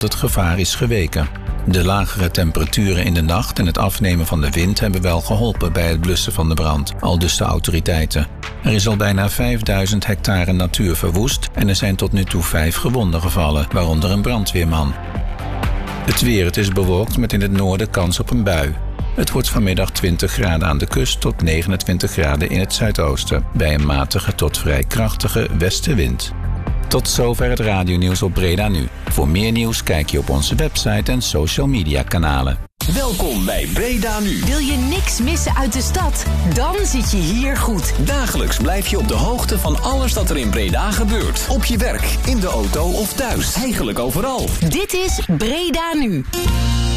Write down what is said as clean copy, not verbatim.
Het gevaar is geweken. De lagere temperaturen in de nacht en het afnemen van de wind hebben wel geholpen bij het blussen van de brand, aldus de autoriteiten. Er is al bijna 5000 hectare natuur verwoest en er zijn tot nu toe 5 gewonden gevallen, waaronder een brandweerman. Het weer, het is bewolkt met in het noorden kans op een bui. Het wordt vanmiddag 20 graden aan de kust tot 29 graden in het zuidoosten, bij een matige tot vrij krachtige westenwind. Tot zover het radionieuws op Breda Nu. Voor meer nieuws kijk je op onze website en social media kanalen. Welkom bij Breda Nu. Wil je niks missen uit de stad? Dan zit je hier goed. Dagelijks blijf je op de hoogte van alles dat er in Breda gebeurt. Op je werk, in de auto of thuis. Eigenlijk overal. Dit is Breda Nu.